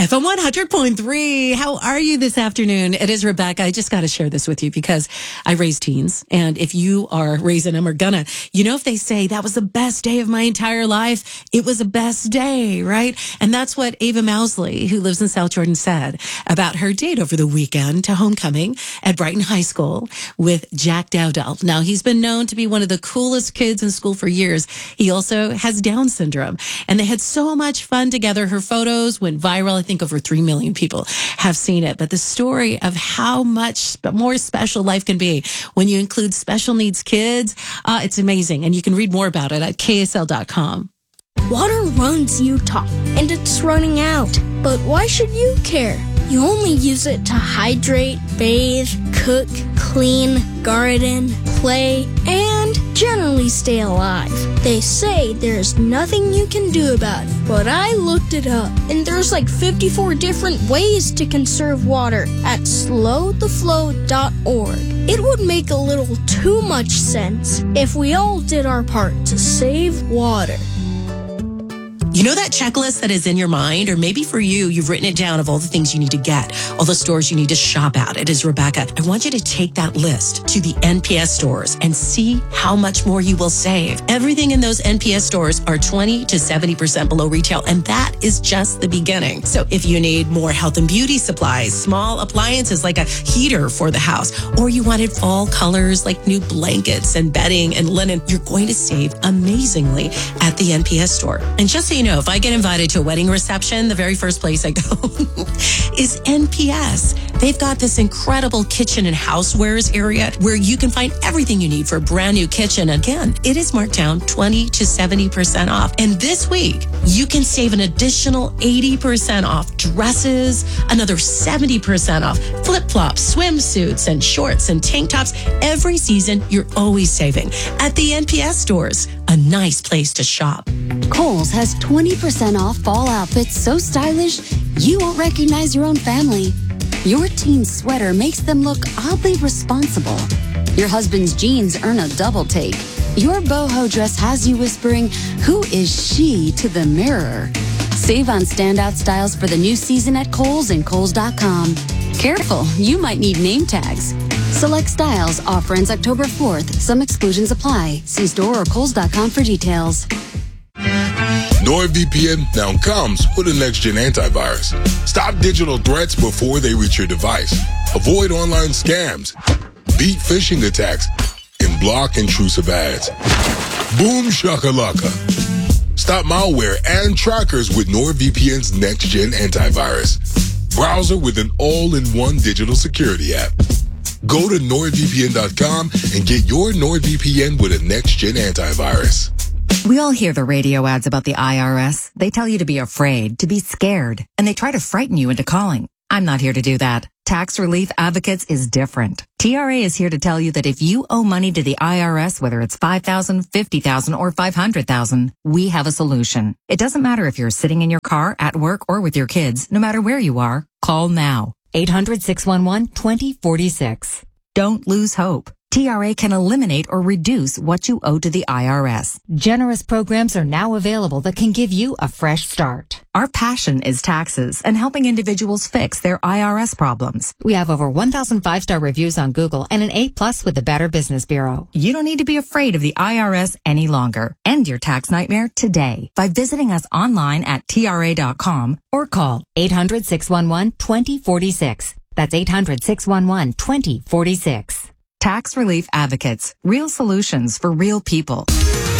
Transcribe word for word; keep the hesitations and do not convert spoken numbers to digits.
F M one hundred point three. How are you this afternoon? It is Rebecca. I just got to share this with you because I raise teens. And if you are raising them or gonna, you know, if they say that was the best day of my entire life, it was the best day, right? And that's what Ava Mousley, who lives in South Jordan, said about her date over the weekend to homecoming at Brighton High School with Jack Dowdell. Now, he's been known to be one of the coolest kids in school for years. He also has Down syndrome. And they had so much fun together. Her photos went viral. I think over three million people have seen it. But the story of how much more special life can be when you include special needs kids, uh, it's amazing. And you can read more about it at K S L dot com. Water runs Utah, and it's running out. But why should you care? You only use it to hydrate, bathe, cook, clean, garden, play, and generally stay alive. They say there's nothing you can do about it, but I looked it up, and there's like fifty-four different ways to conserve water at slow the flow dot org. It would make a little too much sense if we all did our part to save water. You know that checklist that is in your mind, or maybe for you, you've written it down of all the things you need to get, all the stores you need to shop at. It is Rebecca. I want you to take that list to the N P S stores and see how much more you will save. Everything in those N P S stores are twenty to seventy percent below retail, and that is just the beginning. So if you need more health and beauty supplies, small appliances like a heater for the house, or you wanted fall colors like new blankets and bedding and linen, you're going to save amazingly at the N P S store. And just so you know, if I get invited to a wedding reception, the very first place I go is N P S. They've got this incredible kitchen and housewares area where you can find everything you need for a brand new kitchen. Again, it is marked down twenty to seventy percent off. And this week, you can save an additional eighty percent off dresses, another seventy percent off flip-flops, swimsuits, and shorts and tank tops. Every season, you're always saving at the N P S stores. A nice place to shop. Kohl's has twenty percent off fall outfits so stylish you won't recognize your own family. Your teen's sweater makes them look oddly responsible. Your husband's jeans earn a double take. Your boho dress has you whispering, "Who is she?" to the mirror. Save on standout styles for the new season at Kohl's and Kohl's dot com. Careful, you might need name tags. Select styles. Offer ends October fourth. Some exclusions apply. See store or Kohl's dot com for details. NordVPN now comes with a next-gen antivirus. Stop digital threats before they reach your device. Avoid online scams. Beat phishing attacks. And block intrusive ads. Boom shakalaka. Stop malware and trackers with NordVPN's next-gen antivirus. Browser with an all-in-one digital security app. Go to Nord V P N dot com and get your NordVPN with a next-gen antivirus. We all hear the radio ads about the I R S. They tell you to be afraid, to be scared, and they try to frighten you into calling. I'm not here to do that. Tax Relief Advocates is different. T R A is here to tell you that if you owe money to the I R S, whether it's five thousand dollars, fifty thousand dollars, or five hundred thousand dollars, we have a solution. It doesn't matter if you're sitting in your car, at work, or with your kids. No matter where you are, call now. eight hundred, six one one, two zero four six. Don't lose hope. T R A can eliminate or reduce what you owe to the I R S. Generous programs are now available that can give you a fresh start. Our passion is taxes and helping individuals fix their I R S problems. We have over one thousand five-star reviews on Google and an A plus with the Better Business Bureau. You don't need to be afraid of the I R S any longer. End your tax nightmare today by visiting us online at T R A dot com or call eight hundred, six one one, two zero four six. That's eight hundred, six one one, two zero four six. Tax Relief Advocates. Real solutions for real people.